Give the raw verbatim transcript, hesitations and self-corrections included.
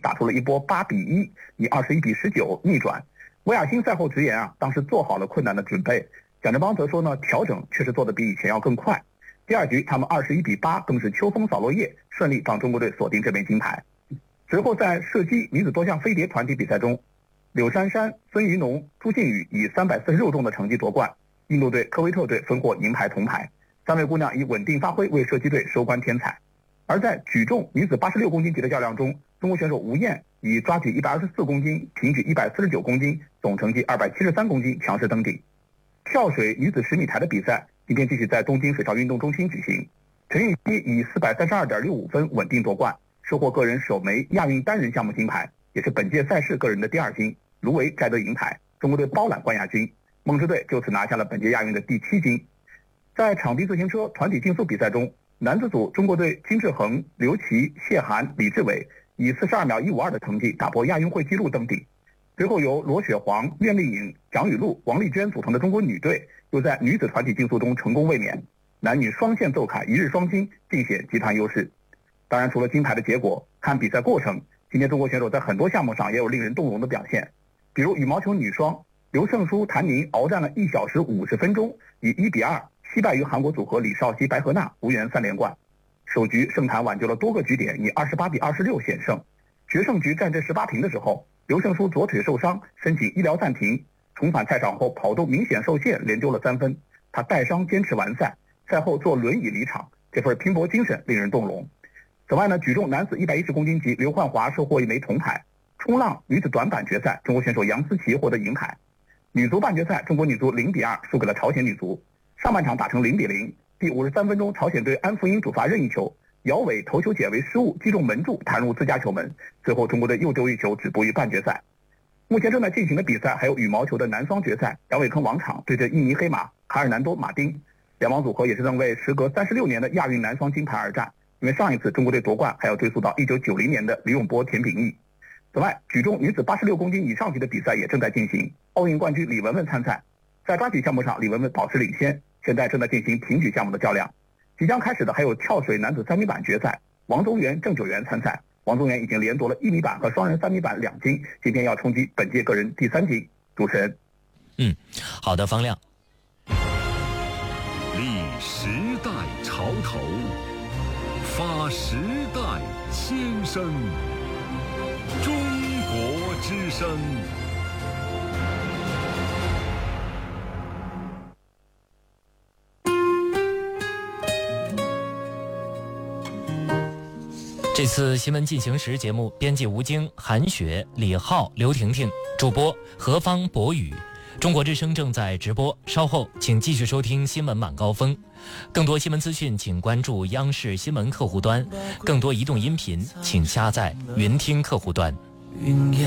打出了一波八比一，以二十一比十九逆转。威亚新赛后直言啊，当时做好了困难的准备。蒋振邦则说呢，调整确实做得比以前要更快。第二局他们二十一比八，更是秋风扫落叶，顺利帮中国队锁定这枚金牌。随后在射击女子多项飞碟团体比赛中，柳珊珊、孙怡农、朱靖宇以三百四十六中的成绩夺冠，印度队、科威特队分获银牌、铜牌。三位姑娘以稳定发挥为射击队收官添彩。而在举重女子八十六公斤级的较量中，中国选手吴燕以抓举一百二十四公斤、平举一百四十九公斤，总成绩二百七十三公斤强势登顶。跳水女子十米台的比赛今天继续在东京水上运动中心举行，陈芋汐以四百三十二点六五分稳定夺冠，收获个人首枚亚运单人项目金牌，也是本届赛事个人的第二金。卢维摘得银牌，中国队包揽冠亚军，梦之队就此拿下了本届亚运的第七金。在场地自行车团体竞速比赛中，男子组中国队金志恒、刘琦、谢涵、李志伟以四十二秒一五二的成绩打破亚运会纪录登顶。随后由罗雪黄、苑丽颖、蒋雨露、王丽娟组成的中国女队又在女子团体竞速中成功卫冕，男女双线奏凯，一日双金，尽显集团优势。当然，除了金牌的结果，看比赛过程，今天中国选手在很多项目上也有令人动容的表现。比如羽毛球女双，刘胜书、谭宁鏖战了一小时五十分钟，以一比二惜败于韩国组合李绍熙、白河娜，无缘三连冠。首局盛谭挽救了多个局点，以二十八比二十六险胜。决胜局战至十八平的时候，刘胜书左腿受伤，申请医疗暂停，重返赛场后跑动明显受限，连丢了三分。他带伤坚持完赛，赛后坐轮椅离场，这份拼搏精神令人动容。此外呢，举重男子一百一十公斤级，刘焕华收获一枚铜牌。冲浪女子短板决赛，中国选手杨思琦获得银牌。女足半决赛，中国女足零比二输给了朝鲜女足。上半场打成零比零，第五十三分钟，朝鲜队安福英主罚任意球，姚伟头球解围失误，击中门柱，弹入自家球门。最后中国队又丢一球，止步于半决赛。目前正在进行的比赛还有羽毛球的男双决赛，杨伟坑王场对阵印尼黑马卡尔南多马丁。两王组合也是能为时隔三十六年的亚运男双金牌而战，因为上一次中国队夺冠还要追溯到一九九零年的李永波、田秉义。此外，举重女子八十六公斤以上级的比赛也正在进行，奥运冠军李雯雯参赛。在抓举项目上，李雯雯保持领先，现在正在进行平举项目的较量。即将开始的还有跳水男子三米板决赛，王宗源、郑九元参赛。王宗源已经连夺了一米板和双人三米板两金，今天要冲击本届个人第三金。主持人， 嗯，好的，方亮。 立时代潮头，发时代先声。中国之声。 这次新闻进行时节目编辑吴京、韩雪、李浩、刘婷婷，主播何方、博宇。中国之声正在直播，稍后请继续收听新闻晚高峰。更多新闻资讯请关注央视新闻客户端，更多移动音频请下载云听客户端。